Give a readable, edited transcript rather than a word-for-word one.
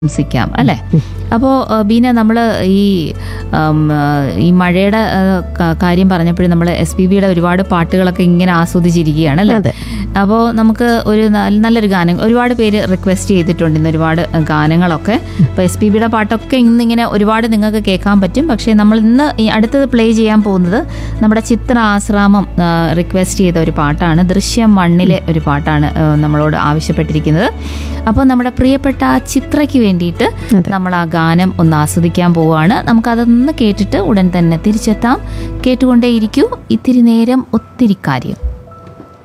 താമസിക്കാം അല്ലേ? അപ്പോൾ ബീന, നമ്മൾ ഈ മഴയുടെ കാര്യം പറഞ്ഞപ്പോഴും നമ്മൾ SPBയുടെ ഒരുപാട് പാട്ടുകളൊക്കെ ഇങ്ങനെ ആസ്വദിച്ചിരിക്കുകയാണ് അല്ലേ? അപ്പോൾ നമുക്ക് ഒരു നല്ലൊരു ഗാനം ഒരുപാട് പേര് റിക്വസ്റ്റ് ചെയ്തിട്ടുണ്ട് ഇന്ന് ഒരുപാട് ഗാനങ്ങളൊക്കെ. അപ്പോൾ SPBയുടെ പാട്ടൊക്കെ ഇന്നിങ്ങനെ ഒരുപാട് നിങ്ങൾക്ക് കേൾക്കാൻ പറ്റും. പക്ഷേ നമ്മൾ ഇന്ന് ഈ അടുത്തത് പ്ലേ ചെയ്യാൻ പോകുന്നത് നമ്മുടെ ചിത്ര ആശ്രാമം റിക്വസ്റ്റ് ചെയ്ത ഒരു പാട്ടാണ്. ദൃശ്യം 1 ഒരു പാട്ടാണ് നമ്മളോട് ആവശ്യപ്പെട്ടിരിക്കുന്നത്. അപ്പോൾ നമ്മുടെ പ്രിയപ്പെട്ട ചിത്രയ്ക്ക് വേണ്ടിയിട്ട് നമ്മൾ ആ ഗാനം ഒന്ന് ആസ്വദിക്കാൻ പോവുകയാണ്. നമുക്കതൊന്ന് കേട്ടിട്ട് ഉടൻ തന്നെ തിരിച്ചെത്താം. കേട്ടുകൊണ്ടേയിരിക്കൂ. ഇത്തിരി നേരം ഒത്തിരി കാര്യം.